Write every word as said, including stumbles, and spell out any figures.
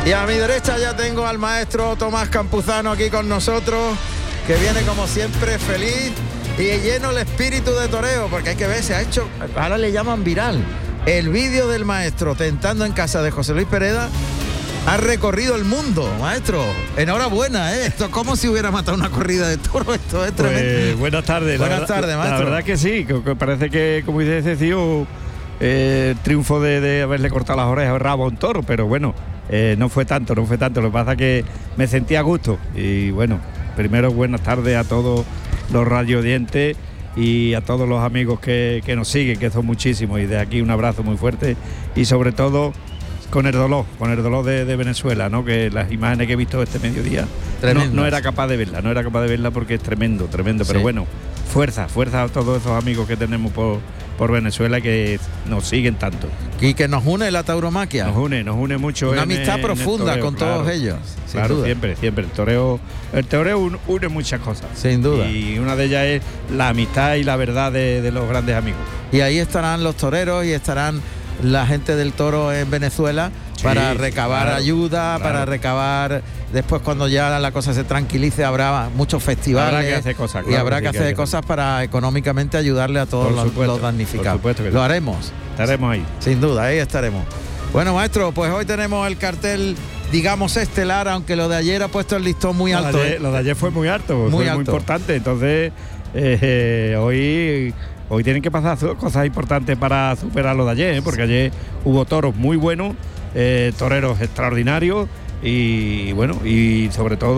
Y a mi derecha ya tengo al maestro Tomás Campuzano aquí con nosotros, que viene como siempre feliz y lleno el espíritu de toreo, porque hay que ver, se ha hecho, ahora le llaman viral, el vídeo del maestro tentando en casa de José Luis Pereda. Ha recorrido el mundo, maestro. Enhorabuena, ¿eh? Esto es como si hubiera matado una corrida de toros. Esto es tremendo. Pues, buenas tardes. Buenas la tardes, verdad, maestro. La verdad que sí, que, que parece que, como dice ese tío, eh, triunfo de, de haberle cortado las orejas o rabo a un toro, pero bueno, eh, no fue tanto, no fue tanto. Lo que pasa es que me sentí a gusto. Y bueno, primero buenas tardes a todos los radiodientes y a todos los amigos que, que nos siguen, que son muchísimos. Y de aquí un abrazo muy fuerte y sobre todo con el dolor, con el dolor de, de Venezuela, ¿no? Que las imágenes que he visto este mediodía no, no era capaz de verla, no era capaz de verla porque es tremendo, tremendo, sí. Pero bueno, fuerza, fuerza a todos esos amigos que tenemos por, por Venezuela que nos siguen tanto. Y que nos une la tauromaquia. Nos une, nos une mucho. Una en, amistad en profunda toreo, con claro, todos ellos. Sin claro, duda. siempre, siempre. El toreo, el toreo une muchas cosas. Sin duda. Y una de ellas es la amistad y la verdad de, de los grandes amigos. Y ahí estarán los toreros y estarán la gente del toro en Venezuela, sí, para recabar claro, ayuda, claro. para recabar, después cuando ya la cosa se tranquilice habrá muchos festivales. Habrá que hacer cosas, claro, y habrá sí, que hacer que cosas para económicamente ayudarle a todos los, los damnificados. Que lo sí. haremos. Estaremos ahí. Sin duda, ahí estaremos. Bueno, maestro, pues hoy tenemos el cartel, digamos, estelar, aunque lo de ayer ha puesto el listón muy lo alto. De ayer, ¿eh? Lo de ayer fue muy alto, muy fue alto. muy importante, entonces eh, eh, hoy... Hoy tienen que pasar cosas importantes para superar lo de ayer, ¿eh? Porque ayer hubo toros muy buenos, eh, toreros extraordinarios y bueno, y sobre todo